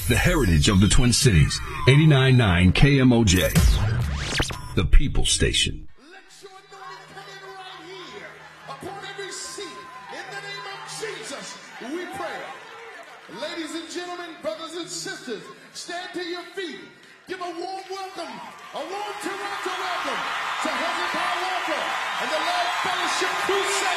The heritage of the Twin Cities. 89.9 KMOJ. The People Station. Let your anointing come in right here. Upon every seat. In the name of Jesus, we pray. Ladies and gentlemen, brothers and sisters, stand to your feet. Give a warm welcome, a warm Toronto welcome to Hezekiah Walker and the Love Fellowship Crusade.